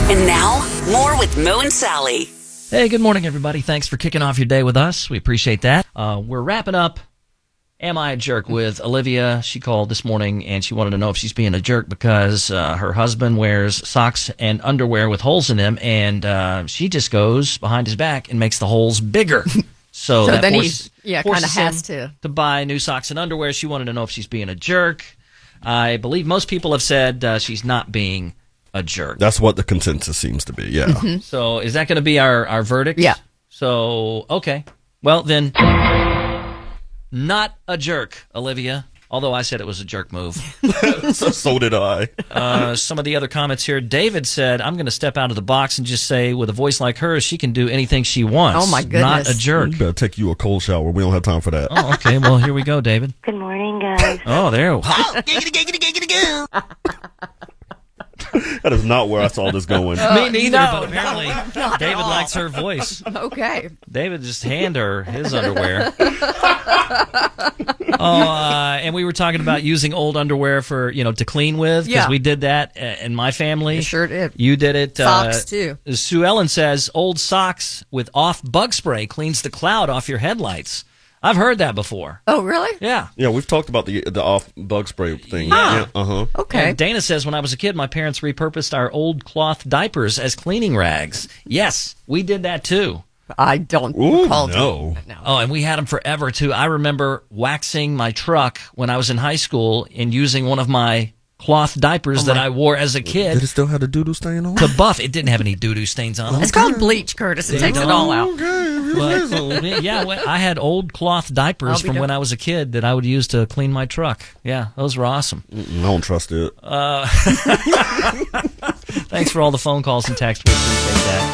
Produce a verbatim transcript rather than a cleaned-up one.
And now, more with Mo and Sally. Hey, good morning, everybody. Thanks for kicking off your day with us. We appreciate that. Uh, we're wrapping up Am I a Jerk with Olivia. She called this morning, and she wanted to know if she's being a jerk because uh, her husband wears socks and underwear with holes in them, and uh, she just goes behind his back and makes the holes bigger. So, So that then forces, he, yeah, kind of forces has him to. to buy new socks and underwear. She wanted to know if she's being a jerk. I believe most people have said uh, she's not being a jerk. That's what the consensus seems to be, yeah. Mm-hmm. So is that going to be our, our verdict? Yeah. So, okay. Well, then, not a jerk, Olivia. Although I said it was a jerk move. so, so did I. uh, some of the other comments here. David said, I'm going to step out of the box and just say, with a voice like hers, she can do anything she wants. Oh, my goodness. Not a jerk. You better take you a cold shower. We don't have time for that. Oh, okay. Well, here we go, David. Good morning, guys. Oh, there. That is not where I saw this going. Me neither, no, but apparently no, not David at all. likes her voice. Okay. David just hand her his underwear. oh, uh, and we were talking about using old underwear for, you know, to clean with, because Yeah. we did that uh, in my family. You sure did. You did it. Socks, uh, too. Sue Ellen says, old socks with off bug spray cleans the cloud off your headlights. I've heard that before. Oh, really? Yeah. Yeah, we've talked about the the off bug spray thing. Yeah. Yeah, uh-huh. Okay. And Dana says, when I was a kid, my parents repurposed our old cloth diapers as cleaning rags. Yes, we did that too. I don't Ooh, recall. no. doing that, no. Oh, and we had them forever too. I remember waxing my truck when I was in high school and using one of my cloth diapers Oh that my- I wore as a kid Did it still have the doo-doo stain on to buff. It didn't have any doo-doo stains on it. It's called bleach, Curtis. It takes it all out. But, yeah, well, I had old cloth diapers I'll be from done. when I was a kid that I would use to clean my truck. Yeah, those were awesome. Mm-mm, I don't trust it. Thanks for all the phone calls and texts. We appreciate that.